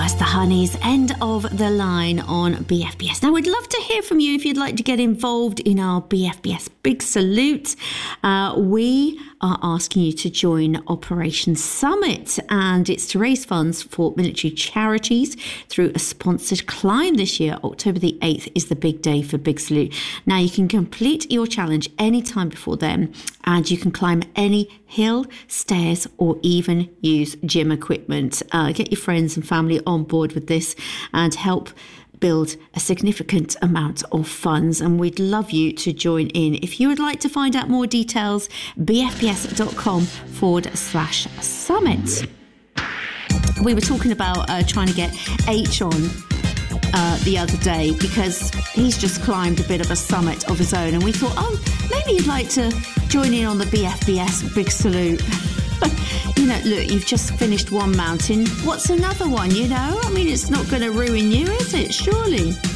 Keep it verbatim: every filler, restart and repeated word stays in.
that's the Honeys, end of the line on B F B S. Now, we'd love to hear from you if you'd like to get involved in our B F B S Big Salute. Uh, we are asking you to join Operation Summit, and it's to raise funds for military charities through a sponsored climb this year. October the eighth is the big day for Big Salute. Now, you can complete your challenge anytime before then, and you can climb any hill, stairs, or even use gym equipment. Uh, get your friends and family on board with this and help build a significant amount of funds, and we'd love you to join in. If you would like to find out more details, bfbs.com forward slash summit. We were talking about uh, trying to get H on uh, the other day because he's just climbed a bit of a summit of his own, and we thought, oh, maybe you'd like to join in on the B F B S Big Salute. You know, look, you've just finished one mountain. What's another one, you know? I mean, it's not going to ruin you, is it? Surely.